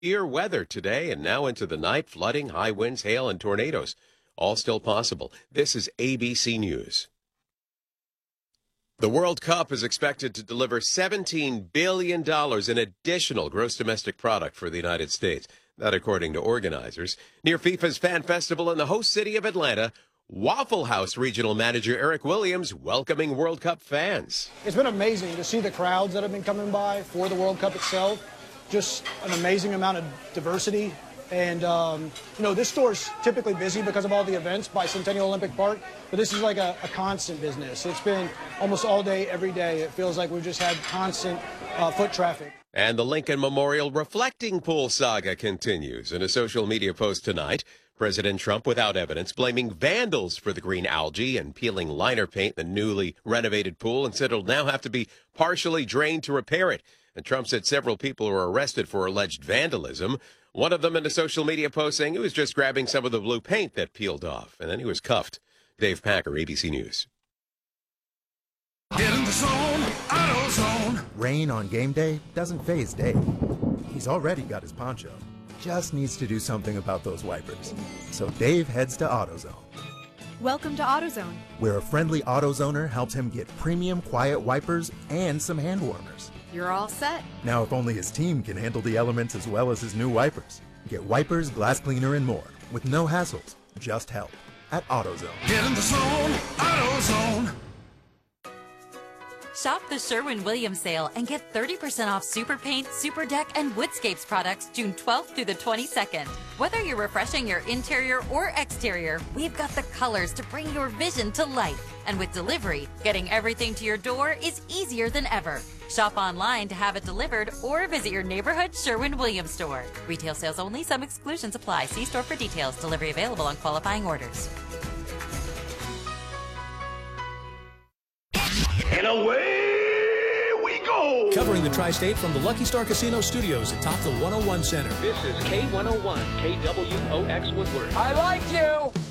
Severe weather today and now into the night, flooding, high winds, hail, and tornadoes. All still possible. This is ABC News. The World Cup is expected to deliver $17 billion in additional gross domestic product for the United States. That according to organizers. Near FIFA's Fan Festival in the host city of Atlanta, Waffle House regional manager Eric Williams welcoming World Cup fans. It's been amazing to see the crowds that have been coming by for the World Cup itself. Just an amazing amount of diversity. And, this store's typically busy because of all the events by Centennial Olympic Park, but this is like a constant business. It's been almost all day, every day. It feels like we've just had constant foot traffic. And the Lincoln Memorial reflecting pool saga continues. In a social media post tonight, President Trump, without evidence, blaming vandals for the green algae and peeling liner paint in the newly renovated pool, and said it'll now have to be partially drained to repair it. And Trump said several people were arrested for alleged vandalism. One of them in a social media post saying he was just grabbing some of the blue paint that peeled off, and then he was cuffed. Dave Packer, ABC News. Get in the zone, AutoZone. Rain on game day doesn't faze Dave. He's already got his poncho. Just needs to do something about those wipers. So Dave heads to AutoZone. Welcome to AutoZone, where a friendly AutoZoner helps him get premium quiet wipers and some hand warmers. you're all set. Now, if only his team can handle the elements as well as his new wipers. Get wipers, glass cleaner, and more with no hassles, just help at AutoZone. Get in the zone, AutoZone. Shop the Sherwin-Williams sale and get 30% off Super Paint, Super Deck, and Woodscapes products June 12th through the 22nd. Whether you're refreshing your interior or exterior, we've got the colors to bring your vision to life. And with delivery, getting everything to your door is easier than ever. Shop online to have it delivered or visit your neighborhood Sherwin-Williams store. Retail sales only. Some exclusions apply. See store for details. Delivery available on qualifying orders. And away we go! Covering the Tri-State from the Lucky Star Casino Studios atop the 101 Center. This is K101, KWOX Woodward. I like you!